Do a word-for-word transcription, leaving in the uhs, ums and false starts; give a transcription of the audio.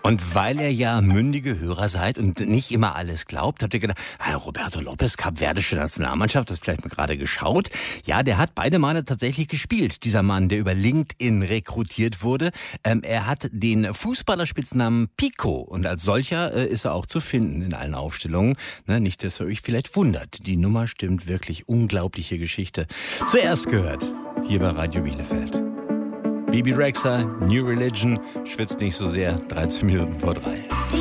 Und weil ihr ja mündige Hörer seid und nicht immer alles glaubt, habt ihr gedacht, ah, Roberto Lopez, kapverdische Nationalmannschaft, das vielleicht mal gerade geschaut. Ja, der hat beide Male tatsächlich gespielt, dieser Mann, der über LinkedIn rekrutiert wurde. Ähm, er hat den Fußballerspitznamen Pico und als solcher äh, ist er auch zu finden in allen Aufstellungen. Ne, nicht, dass ihr euch vielleicht wundert, die Nummer stimmt wirklich, unglaubliche Geschichte. Zuerst gehört, hier bei Radio Bielefeld. Bibi Rexha, New Religion, schwitzt nicht so sehr, dreizehn Minuten vor drei.